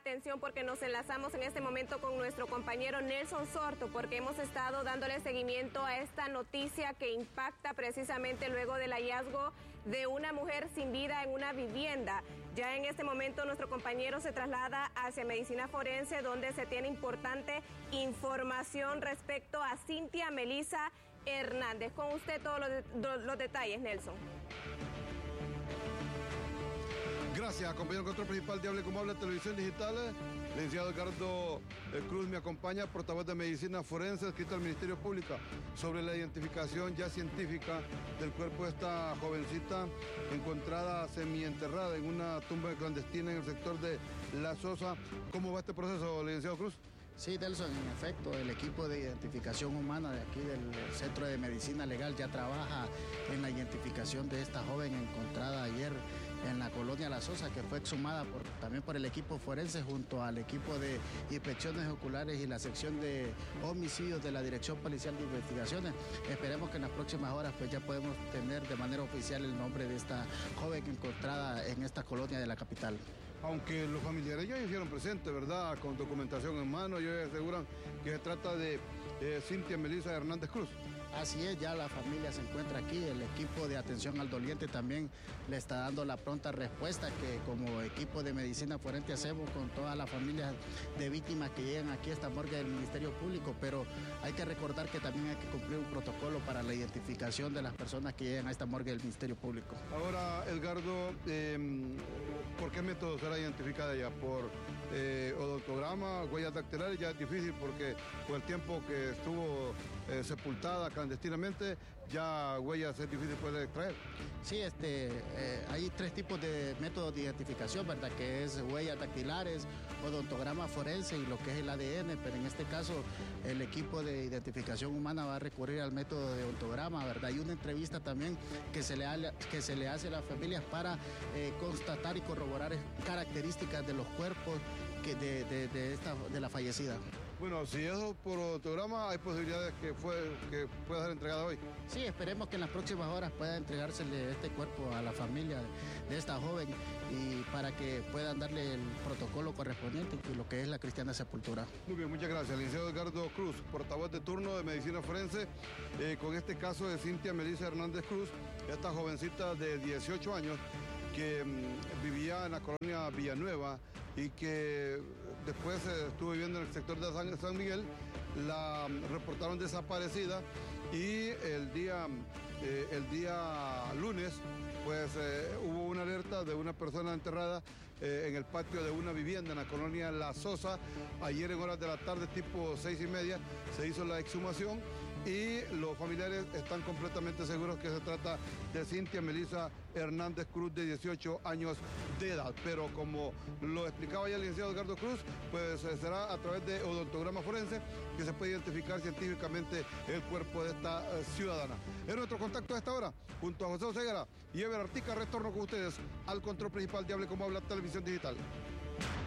atención porque nos enlazamos en este momento con nuestro compañero Nelson Sorto, porque hemos estado dándole seguimiento a esta noticia que impacta precisamente luego del hallazgo de una mujer sin vida en una vivienda. Ya en este momento nuestro compañero se traslada hacia Medicina Forense, donde se tiene importante información respecto a Cintia Melisa Hernández. Con usted todos los detalles, Nelson. Gracias, compañero control principal de Hable Como Habla Televisión Digital. Licenciado Edgardo Cruz me acompaña, portavoz de Medicina Forense, escrito al Ministerio Público, sobre la identificación ya científica del cuerpo de esta jovencita encontrada semienterrada en una tumba clandestina en el sector de La Sosa. ¿Cómo va este proceso, licenciado Cruz? Sí, Nelson, en efecto, el equipo de identificación humana de aquí del Centro de Medicina Legal ya trabaja en la identificación de esta joven encontrada ayer en la colonia La Sosa, que fue exhumada también por el equipo forense junto al equipo de inspecciones oculares y la sección de homicidios de la Dirección Policial de Investigaciones. Esperemos que en las próximas horas pues ya podemos tener de manera oficial el nombre de esta joven encontrada en esta colonia de la capital. Aunque los familiares ya hicieron presente, ¿verdad?, con documentación en mano, ellos aseguran que se trata de Cintia Melisa Hernández Cruz. Así es, ya la familia se encuentra aquí, el equipo de atención al doliente también le está dando la pronta respuesta que como equipo de medicina forense hacemos con todas las familias de víctimas que llegan aquí a esta morgue del Ministerio Público, pero hay que recordar que también hay que cumplir un protocolo para la identificación de las personas que llegan a esta morgue del Ministerio Público. Ahora, Edgardo, ¿por qué método será identificada ella? ¿Por odontograma, huellas dactilares? Ya es difícil porque por el tiempo que estuvo sepultada clandestinamente, ya huellas es difícil poder extraer. Sí, hay tres tipos de métodos de identificación, ¿verdad? Que es huellas dactilares, odontograma forense y lo que es el ADN, pero en este caso el equipo de identificación humana va a recurrir al método de odontograma, ¿verdad? Hay una entrevista también que se le hace a las familias para constatar y corroborar características de los cuerpos de la fallecida. Bueno, si eso por odontograma, hay posibilidades que pueda ser entregada hoy. Sí, esperemos que en las próximas horas pueda entregársele este cuerpo a la familia de esta joven y para que puedan darle el protocolo correspondiente y lo que es la cristiana sepultura. Muy bien, muchas gracias. Licenciado Edgardo Cruz, portavoz de turno de Medicina Forense, con este caso de Cintia Melisa Hernández Cruz, esta jovencita de 18 años que vivía en la colonia Villanueva y que después estuvo viviendo en el sector de San Miguel. La reportaron desaparecida y el día lunes pues hubo una alerta de una persona enterrada en el patio de una vivienda en la colonia La Sosa. Ayer en horas de la tarde, tipo 6:30, se hizo la exhumación y los familiares están completamente seguros que se trata de Cintia Melisa Hernández Cruz, de 18 años de edad. Pero como lo explicaba ya el licenciado Edgardo Cruz, pues será a través de odontograma forense que se puede identificar científicamente el cuerpo de esta ciudadana. En nuestro contacto a esta hora, junto a José Oseguera y Ever Artica, retorno con ustedes al control principal de Hable Como Habla Televisión Digital.